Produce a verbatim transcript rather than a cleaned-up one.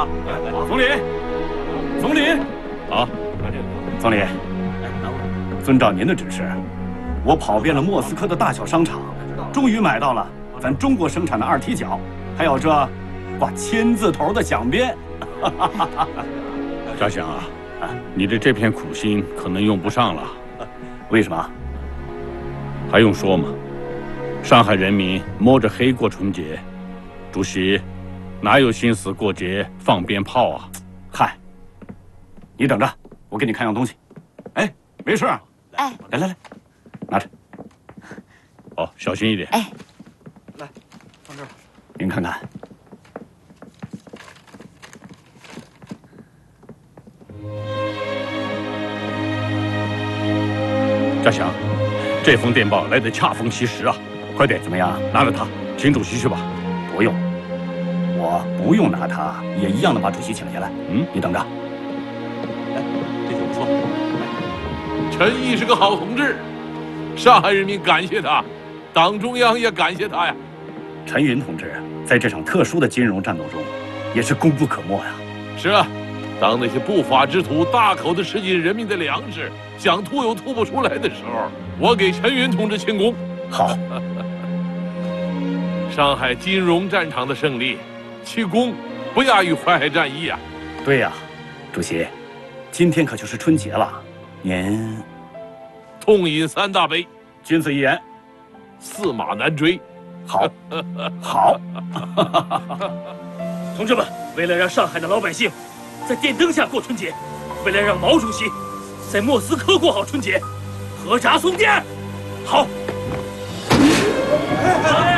啊！总理，总理， 啊， 总理，遵照您的指示，我跑遍了莫斯科的大小商场，终于买到了咱中国生产的二踢脚，还有这挂千字头的响鞭。 扎想啊，你的这片苦心可能用不上了。 为什么？ 还用说吗？上海人民摸着黑过春节，主席哪有心思过节放鞭炮啊？ 嗨，你等着，我给你看样东西。哎，没事啊。 哎， 来来来，拿着。 哦，小心一点。 哎， 来，放这儿。您看看。 扎想，这封电报来得恰逢其时啊！快点， 怎么样？ 拿着它，请主席去吧。 不用，我不用拿它，也一样的把主席请下来。嗯，你等着。 哎，这就不错。陈毅是个好同志，上海人民感谢他，党中央也感谢他呀。 陈云同志在这场特殊的金融战斗中，也是功不可没呀。 是啊。当那些不法之徒大口的吃尽人民的粮食，想吐又吐不出来的时候，我给陈云同志庆功。 好， 上海金融战场的胜利，其功不亚于淮海战役啊！ 对呀，主席，今天可就是春节了，您痛饮三大杯， 君子一言， 驷马难追。 好，好， 同志们，为了让上海的老百姓在电灯下过春节，为了让毛主席在莫斯科过好春节，合闸送电，好。